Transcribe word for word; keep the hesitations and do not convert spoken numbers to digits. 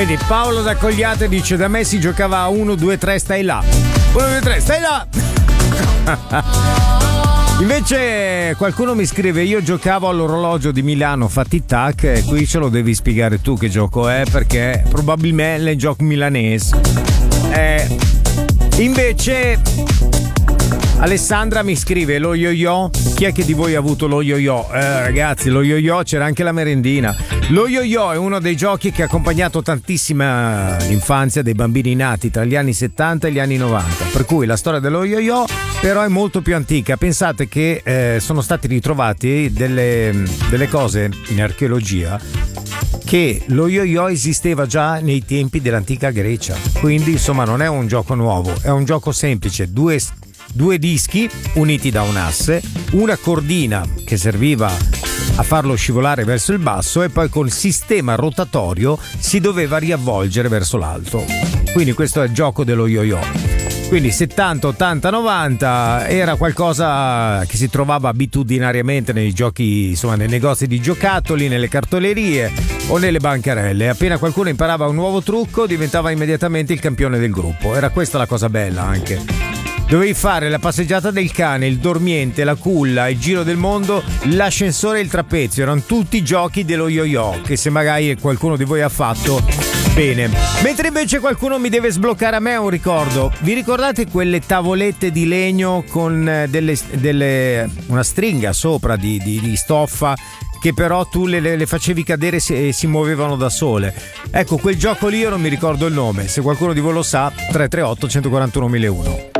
Vedi, Paolo da Cogliate dice: da me si giocava a uno, due, tre, stai là. uno, due, tre, stai là. Invece qualcuno mi scrive: io giocavo all'orologio di Milano Fatti Tac, e qui ce lo devi spiegare tu che gioco è, perché probabilmente è gioco milanese. Eh, invece Alessandra mi scrive: lo yo-yo, chi è che di voi ha avuto lo yo-yo? Eh, ragazzi, lo yo-yo c'era anche la merendina. Lo yo-yo è uno dei giochi che ha accompagnato tantissima l'infanzia dei bambini nati tra gli anni settanta e gli anni novanta, per cui la storia dello yo-yo però è molto più antica. Pensate che eh, sono stati ritrovati delle, delle cose in archeologia che lo yo-yo esisteva già nei tempi dell'antica Grecia, quindi insomma non è un gioco nuovo, è un gioco semplice. Due Due dischi uniti da un asse, una cordina che serviva a farlo scivolare verso il basso, e poi col sistema rotatorio si doveva riavvolgere verso l'alto. Quindi questo è il gioco dello yo-yo. Quindi settanta, ottanta, novanta era qualcosa che si trovava abitudinariamente nei giochi, insomma nei negozi di giocattoli, nelle cartolerie o nelle bancarelle. Appena qualcuno imparava un nuovo trucco diventava immediatamente il campione del gruppo. Era questa la cosa bella anche. Dovevi fare la passeggiata del cane, il dormiente, la culla, il giro del mondo, l'ascensore e il trapezio. Erano tutti giochi dello yo-yo, che se magari qualcuno di voi ha fatto, bene. Mentre invece qualcuno mi deve sbloccare a me un ricordo. Vi ricordate quelle tavolette di legno con delle, delle una stringa sopra di, di, di stoffa, che però tu le, le facevi cadere e si muovevano da sole? Ecco, quel gioco lì io non mi ricordo il nome. Se qualcuno di voi lo sa, tre tre otto uno quattro uno uno zero uno.